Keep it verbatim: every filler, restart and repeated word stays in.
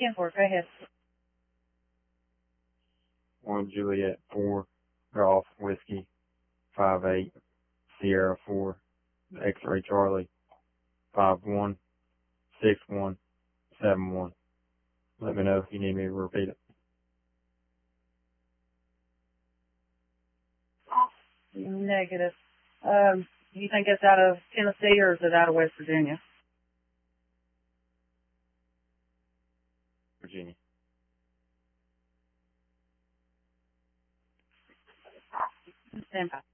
ten four, go ahead. one Juliet four, Golf Whiskey five eight, Sierra four, X-Ray Charlie five one, six one, seven one. Let me know if you need me to repeat it. Negative. Um, do you think it's out of Tennessee or is it out of West Virginia? Virginia. Stand by.